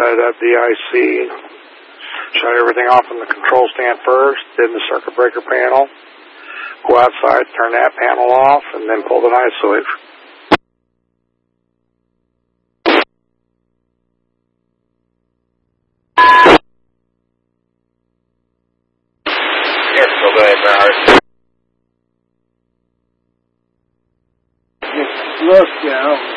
set up the IC. Shut everything off in the control stand first, then the circuit breaker panel. Go outside, turn that panel off, and then pull the night switch. Here, so go ahead, Bernhard. Look,